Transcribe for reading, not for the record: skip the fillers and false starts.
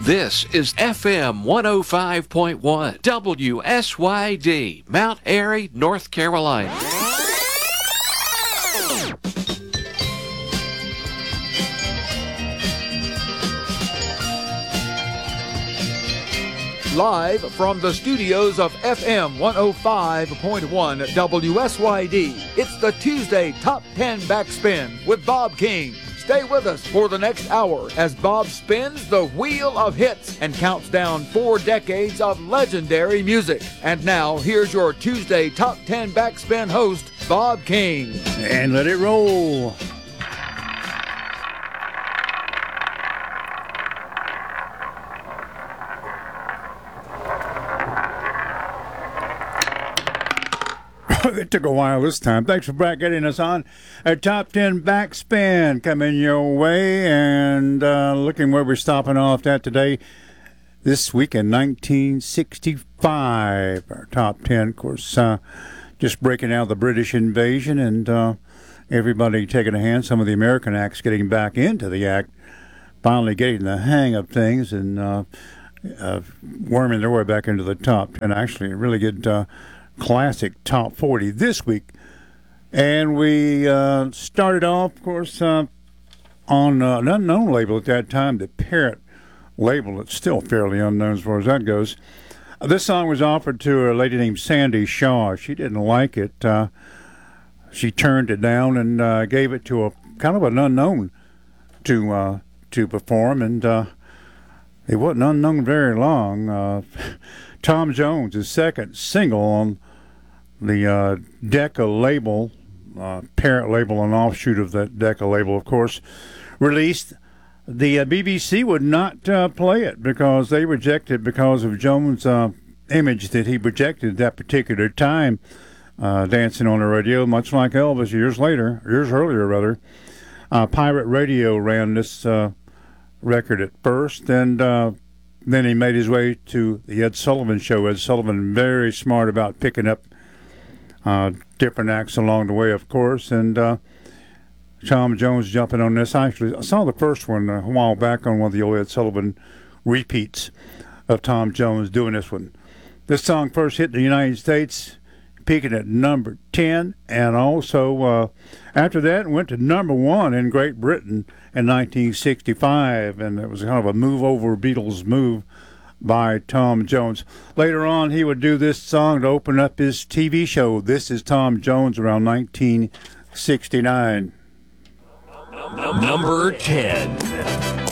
This is FM 105.1 WSYD, Mount Airy, North Carolina. Live from the studios of FM 105.1 WSYD, it's the Tuesday Top 10 Backspin with Bob King. Stay with us for the next hour as Bob spins the wheel of hits and counts down 4 decades of legendary music. And now, here's your Tuesday Top 10 Backspin host, Bob King. And let it roll. It took a while this time. Thanks for getting us on. Our Top 10 Backspin coming your way. And looking where we're stopping off at today. This week in 1965. Our Top 10, of course, just breaking out the British invasion and everybody taking a hand. Some of the American acts getting back into the act. Finally getting the hang of things and worming their way back into the top 10. Actually, a really good classic top 40 this week. And we started off, of course, on an unknown label at that time, the Parrot label. It's still fairly unknown as far as that goes. This song was offered to a lady named Sandy Shaw. She didn't like it. She turned it down and gave it to a kind of an unknown to perform, and it wasn't unknown very long. Tom Jones, his second single on the Decca label, Parrot label, an offshoot of that Decca label, of course, released. The BBC would not play it because they rejected it because of Jones' image that he projected at that particular time, dancing on the radio, much like Elvis years earlier. Pirate Radio ran this record at first, and then he made his way to the Ed Sullivan Show. Ed Sullivan, very smart about picking up different acts along the way, of course, and Tom Jones jumping on this. I saw the first one a while back on one of the old Ed Sullivan repeats of Tom Jones doing this one. This song first hit the United States, peaking at number 10, and also after that went to number 1 in Great Britain in 1965, and it was kind of a move over Beatles move by Tom Jones. Later on, he would do this song to open up his TV show. This is Tom Jones around 1969. Number 10.